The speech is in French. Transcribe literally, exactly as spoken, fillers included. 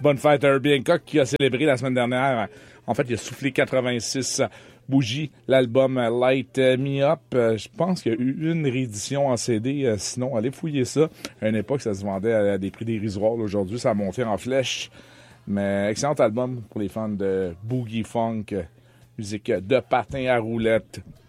Bonne fête à Herbie Hancock qui a célébré la semaine dernière. En fait, il a soufflé quatre-vingt-six bougies. L'album Light Me Up, je pense qu'il y a eu une réédition en C D. Sinon, allez fouiller ça. À une époque, ça se vendait à des prix dérisoires. Aujourd'hui, ça a monté en flèche. Mais excellent album pour les fans de boogie funk, musique de patin à roulettes.